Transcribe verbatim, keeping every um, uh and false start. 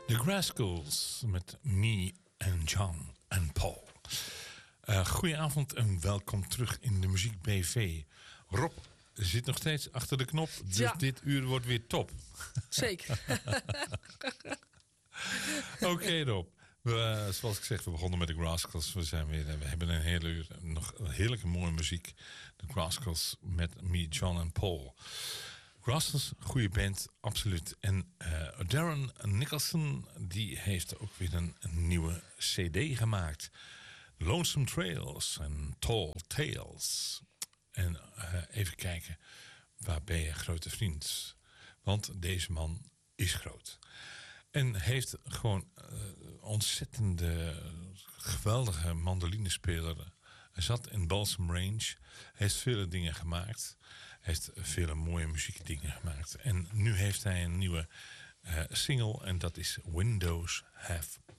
The Rascals met Me and John and Paul. Uh, goedenavond en welkom terug in de Muziek B V. Rob zit nog steeds achter de knop, dus ja. Dit uur wordt weer top. Zeker. Oké okay, Rob. We, zoals ik zeg, we begonnen met de Rascals. We, zijn weer, we hebben een hele uur nog heerlijke mooie muziek. De Rascals met Me, John en Paul. Rascals, goede band, absoluut. En uh, Darren Nicholson, die heeft ook weer een, een nieuwe cd gemaakt. Lonesome Trails en Tall Tales. En uh, even kijken, waar ben je grote vriend? Want deze man is groot. En heeft gewoon uh, ontzettende, geweldige mandolinespeler. Hij zat in Balsam Range. Hij heeft vele dingen gemaakt. Hij heeft vele mooie muziekdingen gemaakt. En nu heeft hij een nieuwe uh, single. En dat is Windows Have